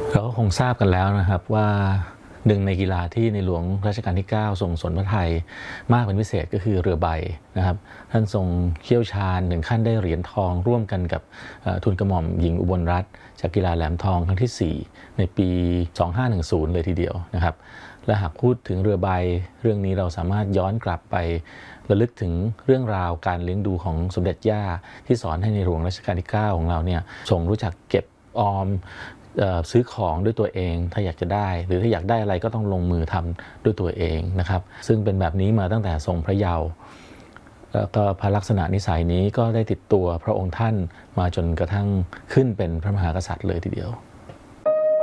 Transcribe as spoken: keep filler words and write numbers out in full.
เราก็คงทราบกันแล้วนะครับว่าหนึ่งในกีฬาที่ในหลวงรัชกาลที่เก้าทรงสนพระทัยมากเป็นพิเศษก็คือเรือใบนะครับท่านทรงเชี่ยวชาญถึงขั้นได้เหรียญทองร่วมกันกับทูลกระหม่อมหญิงอุบลรัตน์จากกีฬาแหลมทองครั้งที่สี่ในปีสองพันห้าร้อยสิบเลยทีเดียวนะครับและหากพูดถึงเรือใบเรื่องนี้เราสามารถย้อนกลับไประลึกถึงเรื่องราวการเลี้ยงดูของสมเด็จย่าที่สอนให้ในหลวงรัชกาลที่เก้าของเราเนี่ยทรงรู้จักเก็บออมซื้อของด้วยตัวเองถ้าอยากจะได้หรือถ้าอยากได้อะไรก็ต้องลงมือทำด้วยตัวเองนะครับซึ่งเป็นแบบนี้มาตั้งแต่ทรงพระเยาว์แล้วก็พระลักษณะนิสัยนี้ก็ได้ติดตัวพระองค์ท่านมาจนกระทั่งขึ้นเป็นพระมหากษัตริย์เลยทีเดียว